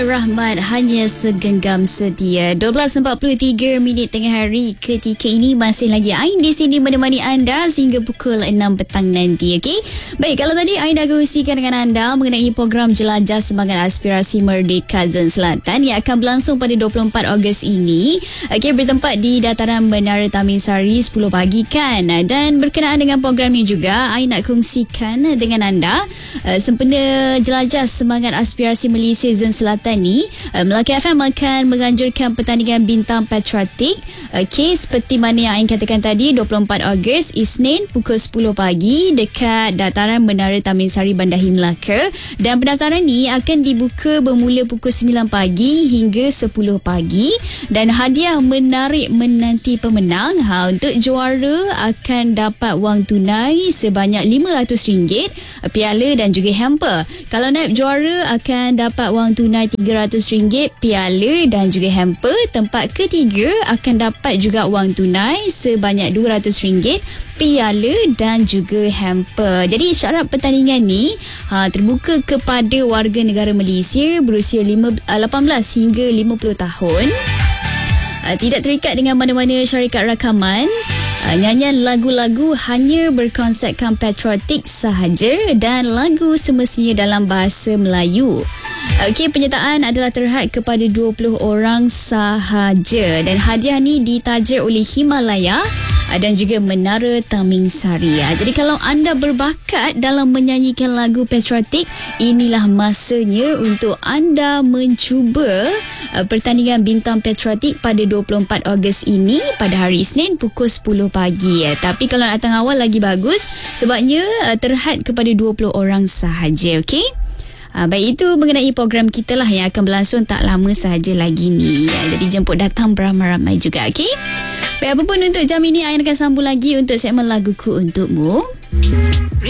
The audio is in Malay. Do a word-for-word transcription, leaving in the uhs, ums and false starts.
Rahmat hanya segenggam setia. dua belas empat puluh tiga minit tengah hari ketika ini masih lagi Ain di sini menemani anda sehingga pukul enam petang nanti. Okey. Baik, kalau tadi Ain dah kongsikan dengan anda mengenai program Jelajah Semangat Aspirasi Merdeka Zon Selatan yang akan berlangsung pada dua puluh empat Ogos ini. Okey, bertempat di dataran Menara Taminsari sepuluh pagi kan. Dan berkenaan dengan program ini juga Ain nak kongsikan dengan anda uh, sempena Jelajah Semangat Aspirasi Malaysia Zon Selatan ni, uh, Melaka F M akan menganjurkan pertandingan bintang patriotik. Okey, seperti mana yang Ain katakan tadi, dua puluh empat Ogos Isnin pukul sepuluh pagi dekat dataran Menara Taminsari Bandahi Melaka, dan pendaftaran ni akan dibuka bermula pukul sembilan pagi hingga sepuluh pagi, dan hadiah menarik menanti pemenang. Ha, untuk juara akan dapat wang tunai sebanyak lima ratus ringgit, piala dan juga hamper. Kalau naib juara akan dapat wang tunai tiga ratus ringgit, piala dan juga hamper. Tempat ketiga akan dapat juga wang tunai sebanyak dua ratus ringgit, piala dan juga hamper. Jadi syarat pertandingan ni ha, terbuka kepada warga negara Malaysia berusia lima, lapan belas hingga lima puluh tahun. Ha, tidak terikat dengan mana-mana syarikat rakaman. Uh, nyanyian lagu-lagu hanya berkonsepkan patriotik sahaja dan lagu semestinya dalam bahasa Melayu. Okey, penyertaan adalah terhad kepada dua puluh orang sahaja, dan hadiah ni ditaja oleh Himalaya dan juga Menara Taminsari. Jadi kalau anda berbakat dalam menyanyikan lagu patriotik, inilah masanya untuk anda mencuba uh, pertandingan bintang patriotik pada dua puluh empat Ogos ini pada hari Isnin pukul sepuluh pagi. Tapi kalau nak datang awal lagi bagus, sebabnya uh, terhad kepada dua puluh orang sahaja. Okey. Ha, baik, itu mengenai program kita lah yang akan berlangsung tak lama sahaja lagi ni. Ya, jadi jemput datang beramai-ramai juga, okey? Baik, apa pun untuk jam ini, Ain akan sambung lagi untuk segmen Laguku Untukmu.